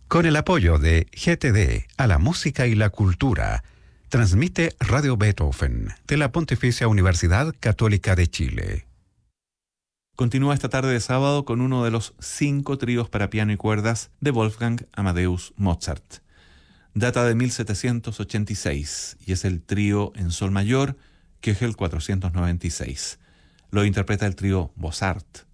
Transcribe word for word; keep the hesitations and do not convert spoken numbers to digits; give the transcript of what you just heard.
Con el apoyo de G T D a la música y la cultura, transmite Radio Beethoven de la Pontificia Universidad Católica de Chile. Continúa esta tarde de sábado con uno de los cinco tríos para piano y cuerdas de Wolfgang Amadeus Mozart. Data de mil setecientos ochenta y seis y es el trío en sol mayor, Köchel cuatrocientos noventa y seis. Lo interpreta el trío Bossart.